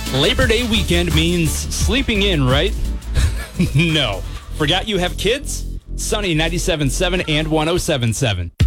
Labor Day weekend means sleeping in, right? No. Forgot you have kids? Sunny 97.7 and 107.7.